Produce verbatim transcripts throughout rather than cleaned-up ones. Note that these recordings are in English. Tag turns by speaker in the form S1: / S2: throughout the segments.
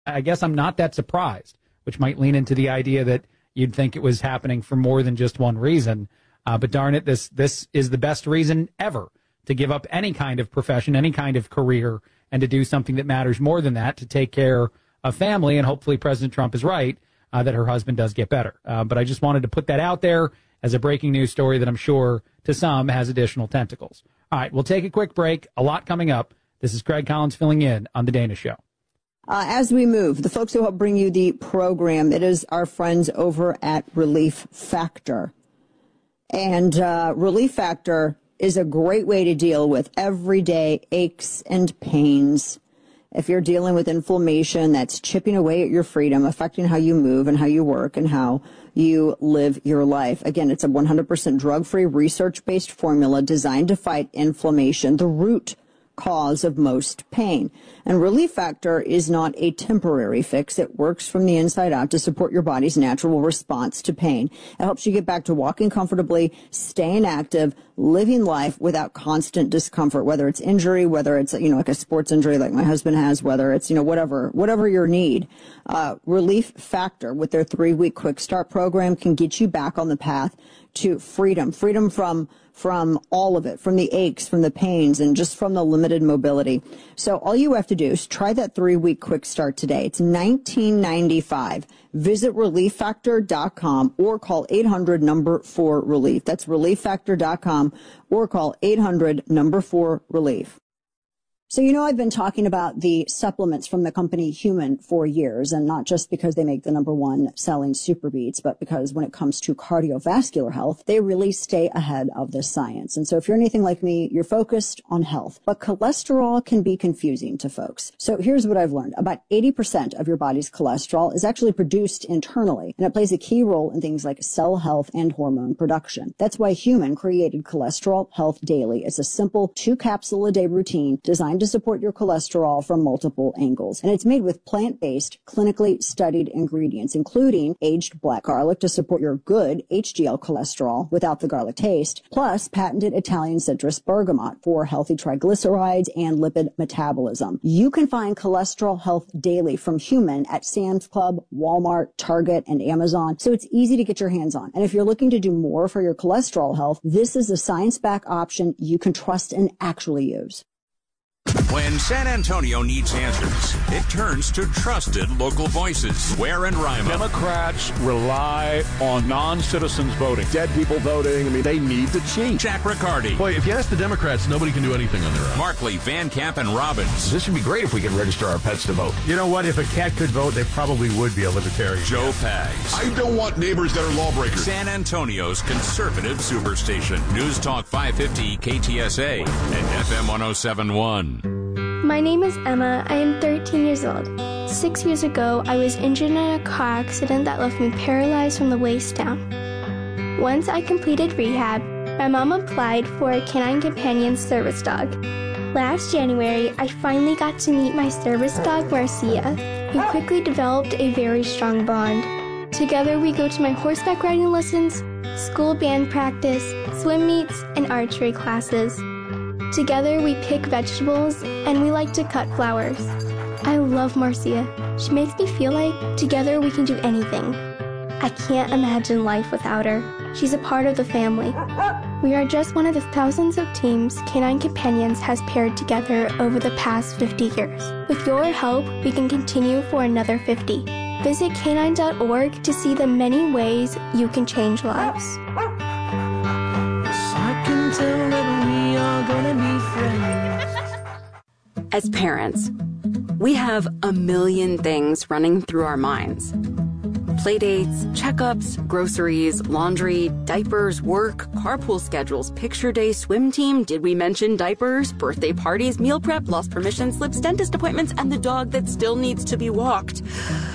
S1: I guess I'm not that surprised, which might lean into the idea that you'd think it was happening for more than just one reason. Uh, but darn it, this this is the best reason ever to give up any kind of profession, any kind of career, and to do something that matters more than that, to take care of family. And hopefully President Trump is right, uh, that her husband does get better. Uh, but I just wanted to put that out there as a breaking news story that I'm sure to some has additional tentacles. All right, we'll take a quick break. A lot coming up. This is Craig Collins filling in on The Dana Show.
S2: Uh, as we move, the folks who help bring you the program, it is our friends over at Relief Factor. And uh, Relief Factor is a great way to deal with everyday aches and pains. If you're dealing with inflammation that's chipping away at your freedom, affecting how you move and how you work and how you live your life. Again, it's a one hundred percent drug-free, research-based formula designed to fight inflammation, the root cause of most pain. And Relief Factor is not a temporary fix. It works from the inside out to support your body's natural response to pain. It helps you get back to walking comfortably, staying active, living life without constant discomfort, whether it's injury, whether it's, you know, like a sports injury like my husband has, whether it's, you know, whatever, whatever your need. Uh, Relief Factor with their three-week quick start program can get you back on the path to freedom, freedom from from all of it, from the aches, from the pains, and just from the limited mobility. So all you have to do is try that three-week quick start today. It's nineteen ninety-five. Visit relief factor dot com or call eight hundred number four relief. That's relief factor dot com or call eight hundred number four relief. So, you know, I've been talking about the supplements from the company Human for years, and not just because they make the number one selling Super Beats, but because when it comes to cardiovascular health, they really stay ahead of the science. And so if you're anything like me, you're focused on health, but cholesterol can be confusing to folks. So here's what I've learned. About eighty percent of your body's cholesterol is actually produced internally, and it plays a key role in things like cell health and hormone production. That's why Human created Cholesterol Health Daily. It's a simple two capsule a day routine designed to support your cholesterol from multiple angles. And it's made with plant-based, clinically studied ingredients, including aged black garlic to support your good H D L cholesterol without the garlic taste, plus patented Italian citrus bergamot for healthy triglycerides and lipid metabolism. You can find Cholesterol Health Daily from Human at Sam's Club, Walmart, Target, and Amazon, so it's easy to get your hands on. And if you're looking to do more for your cholesterol health, this is a science-backed option you can trust and actually use.
S3: When San Antonio needs answers, it turns to trusted local voices. Ware and Rima.
S4: Democrats rely on non-citizens voting.
S5: Dead people voting. I mean, they need to cheat.
S3: Jack Riccardi.
S6: Boy, if you ask the Democrats, nobody can do anything on their own.
S3: Markley, Van Camp, and Robbins.
S5: This would be great if we could register our pets to vote.
S7: You know what? If a cat could vote, they probably would be a libertarian.
S3: Joe Pags.
S8: I don't want neighbors that are lawbreakers.
S3: San Antonio's conservative superstation. News Talk five fifty K T S A and F M one oh seven point one.
S9: My name is Emma. I am thirteen years old. Six years ago, I was injured in a car accident that left me paralyzed from the waist down. Once I completed rehab, my mom applied for a Canine Companion service dog. Last January, I finally got to meet my service dog, Marcia. We quickly developed a very strong bond. Together, we go to my horseback riding lessons, school band practice, swim meets, and archery classes. Together, we pick vegetables, and we like to cut flowers. I love Marcia. She makes me feel like together we can do anything. I can't imagine life without her. She's a part of the family. We are just one of the thousands of teams Canine Companions has paired together over the past fifty years. With your help, we can continue for another fifty. Visit canine dot org to see the many ways you can change lives.
S10: I can tell that we are gonna be friends.
S11: As parents, we have a million things running through our minds. Playdates, checkups, groceries, laundry, diapers, work, carpool schedules, picture day, swim team, did we mention diapers, birthday parties, meal prep, lost permission slips, dentist appointments, and the dog that still needs to be walked.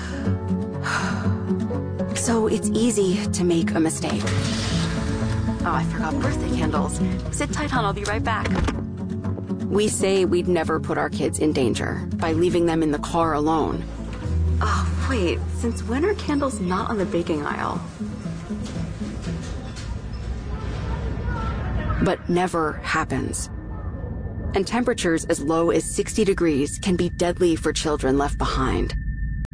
S11: So it's easy to make a mistake. Oh, I forgot birthday candles. Sit tight, hon, I'll be right back. We say we'd never put our kids in danger by leaving them in the car alone. Oh, wait, since when are candles not on the baking aisle? But never happens. And temperatures as low as sixty degrees can be deadly for children left behind.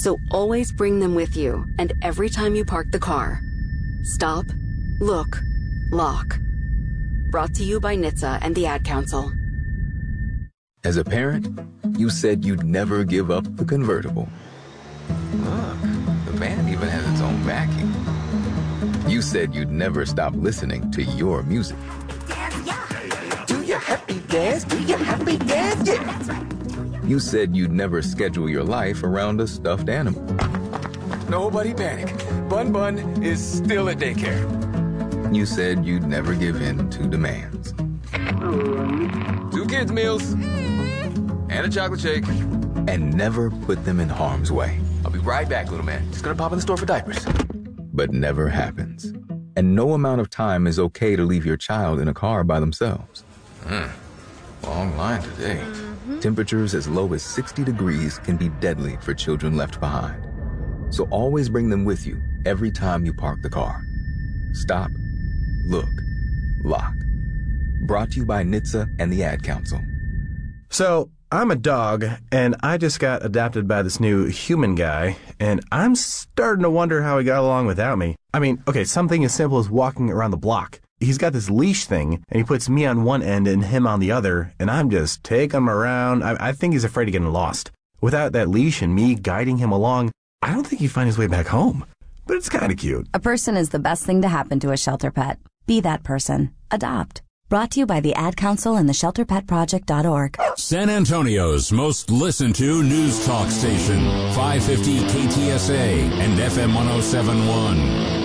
S11: So always bring them with you, and every time you park the car. Stop, look, lock. Brought to you by N H T S A and the Ad Council.
S12: As a parent, you said you'd never give up the convertible. Look, the van even has its own vacuum. You said you'd never stop listening to your music. Do your happy dance, do your happy dance, yeah. You said you'd never schedule your life around a stuffed animal. Nobody panic. Bun Bun is still at daycare. You said you'd never give in to demands. Two kids' meals and a chocolate shake. And never put them in harm's way. I'll be right back, little man. Just gonna pop in the store for diapers. But never happens. And no amount of time is okay to leave your child in a car by themselves. Mm. Long line today. Mm-hmm. Temperatures as low as sixty degrees can be deadly for children left behind. So always bring them with you every time you park the car. Stop, look, lock. Brought to you by N H T S A and the Ad Council.
S13: So, I'm a dog, and I just got adopted by this new human guy, and I'm starting to wonder how he got along without me. I mean, okay, something as simple as walking around the block. He's got this leash thing, and he puts me on one end and him on the other, and I'm just taking him around. I, I think he's afraid of getting lost. Without that leash and me guiding him along, I don't think he'd find his way back home. But it's kind of cute.
S14: A person is the best thing to happen to a shelter pet. Be that person. Adopt. Brought to you by the Ad Council and the shelter pet project dot org.
S3: San Antonio's most listened to news talk station, five fifty K T S A and F M one oh seven point one.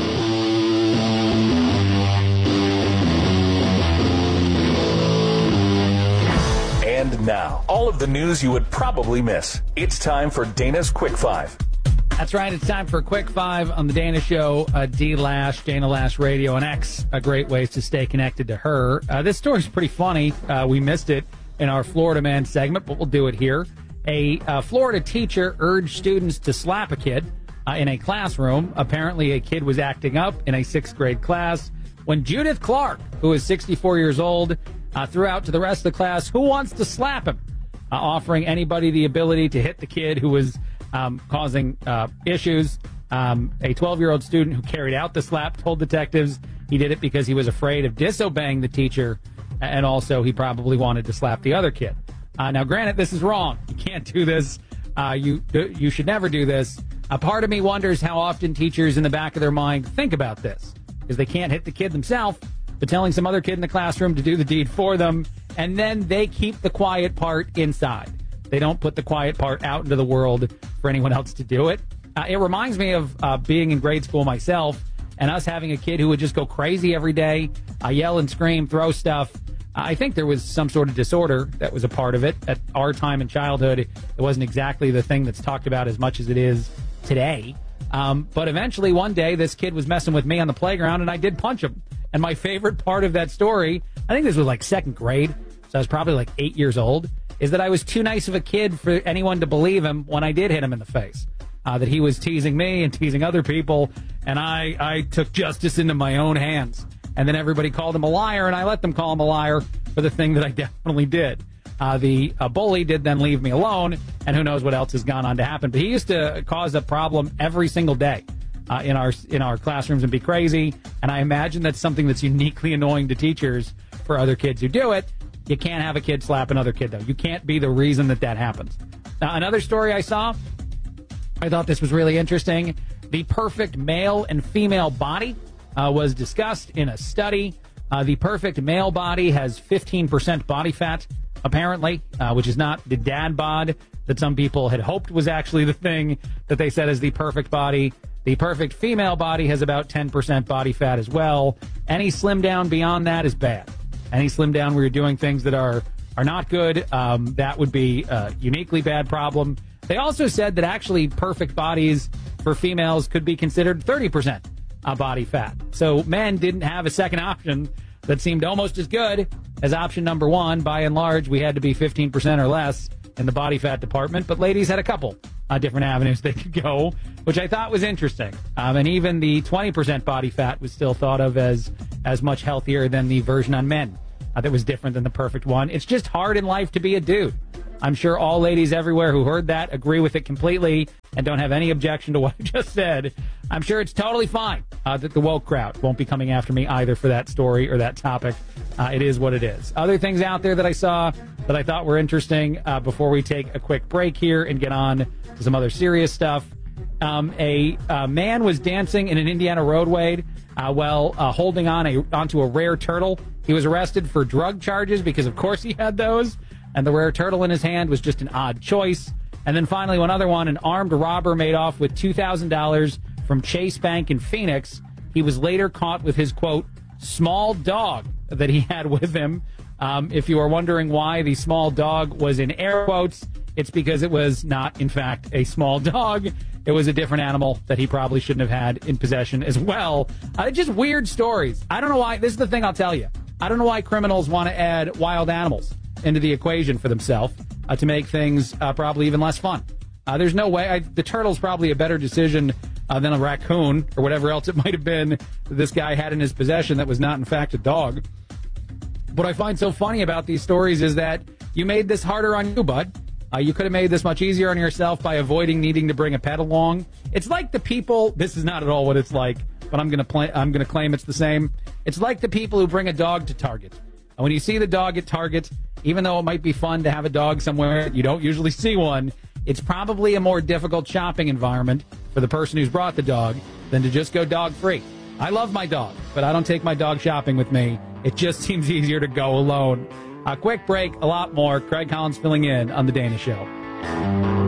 S15: And now, all of the news you would probably miss. It's time for Dana's Quick Five.
S1: That's right. It's time for a quick five on the Dana Show. Uh, D Lash, Dana Lash Radio, and X. A great ways to stay connected to her. Uh, this story's pretty funny. Uh, we missed it in our Florida Man segment, but we'll do it here. A uh, Florida teacher urged students to slap a kid uh, in a classroom. Apparently, a kid was acting up in a sixth grade class when Judith Clark, who is sixty-four years old, uh, threw out to the rest of the class, "Who wants to slap him?" Uh, offering anybody the ability to hit the kid who was Um, causing uh, issues. Um, a twelve-year-old student who carried out the slap told detectives he did it because he was afraid of disobeying the teacher, and also he probably wanted to slap the other kid. Uh, now, granted, this is wrong. You can't do this. Uh, you you should never do this. A part of me wonders how often teachers in the back of their mind think about this, because they can't hit the kid themselves, but telling some other kid in the classroom to do the deed for them, and then they keep the quiet part inside. They don't put the quiet part out into the world for anyone else to do it. Uh, it reminds me of uh, being in grade school myself and us having a kid who would just go crazy every day, uh, yell and scream, throw stuff. Uh, I think there was some sort of disorder that was a part of it. At our time in childhood, it wasn't exactly the thing that's talked about as much as it is today. Um, but eventually one day this kid was messing with me on the playground and I did punch him. And my favorite part of that story, I think this was like second grade, so I was probably like eight years old, is that I was too nice of a kid for anyone to believe him when I did hit him in the face. Uh, that he was teasing me and teasing other people, and I, I took justice into my own hands. And then everybody called him a liar, and I let them call him a liar for the thing that I definitely did. Uh, the uh, bully did then leave me alone, and who knows what else has gone on to happen. But he used to cause a problem every single day uh, in our in our classrooms and be crazy. And I imagine that's something that's uniquely annoying to teachers for other kids who do it. You can't have a kid slap another kid, though. You can't be the reason that that happens. Now, another story I saw, I thought this was really interesting. The perfect male and female body uh, was discussed in a study. Uh, the perfect male body has fifteen percent body fat, apparently, uh, which is not the dad bod that some people had hoped was actually the thing that they said is the perfect body. The perfect female body has about ten percent body fat as well. Any slim down beyond that is bad. Any slim down where you're doing things that are, are not good, um, that would be a uniquely bad problem. They also said that actually perfect bodies for females could be considered thirty percent uh, body fat. So men didn't have a second option that seemed almost as good as option number one. By and large, we had to be fifteen percent or less in the body fat department, but ladies had a couple uh, different avenues they could go, which I thought was interesting. Um, and even the twenty percent body fat was still thought of as as much healthier than the version on men uh, that was different than the perfect one. It's just hard in life to be a dude. I'm sure all ladies everywhere who heard that agree with it completely and don't have any objection to what I just said. I'm sure it's totally fine uh, that the woke crowd won't be coming after me either for that story or that topic. Uh, it is what it is. Other things out there that I saw that I thought were interesting uh, before we take a quick break here and get on to some other serious stuff. Um, a uh, man was dancing in an Indiana roadway uh, while uh, holding on a onto a rare turtle. He was arrested for drug charges because, of course, he had those. And the rare turtle in his hand was just an odd choice. And then finally, one other one, an armed robber made off with two thousand dollars from Chase Bank in Phoenix. He was later caught with his, quote, small dog that he had with him. Um, if you are wondering why the small dog was in air quotes, it's because it was not, in fact, a small dog. It was a different animal that he probably shouldn't have had in possession as well. Uh, just weird stories. I don't know why. This is the thing I'll tell you. I don't know why criminals want to add wild animals into the equation for themselves uh, to make things uh, probably even less fun. Uh, there's no way. I, the turtle's probably a better decision uh, than a raccoon or whatever else it might have been that this guy had in his possession that was not, in fact, a dog. What I find so funny about these stories is that you made this harder on you, bud. Uh, you could have made this much easier on yourself by avoiding needing to bring a pet along. It's like the people. This is not at all what it's like, but I'm gonna play. I'm gonna claim it's the same. It's like the people who bring a dog to Target. And when you see the dog at Target, even though it might be fun to have a dog somewhere you don't usually see one, it's probably a more difficult shopping environment for the person who's brought the dog than to just go dog free. I love my dog, but I don't take my dog shopping with me. It just seems easier to go alone. A quick break, a lot more. Craig Collins filling in on The Dana Show.